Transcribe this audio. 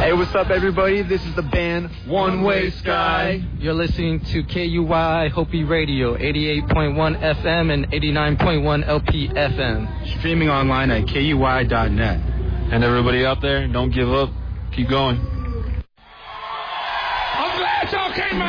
Hey, what's up, everybody? This is the band One Way Sky. You're listening to KUY Hopi Radio, 88.1 FM and 89.1 LP FM. Streaming online at KUY.net. And everybody out there, don't give up. Keep going. I'm glad y'all came out.